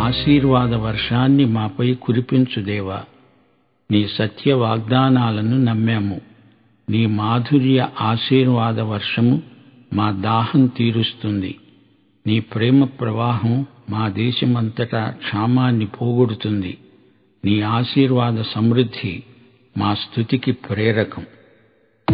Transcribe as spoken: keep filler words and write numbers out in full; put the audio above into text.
ఆశీర్వాద వర్షాన్ని మాపై కురిపించు దేవా. నీ సత్య వాగ్దానాలను నమ్మాము. నీ మాధుర్య ఆశీర్వాద వర్షము మా దాహం తీరుస్తుంది. నీ ప్రేమ ప్రవాహం మా దేశమంతటా క్షామాన్ని పోగొడుతుంది. నీ ఆశీర్వాద సమృద్ధి మా స్తుతికి ప్రేరకం.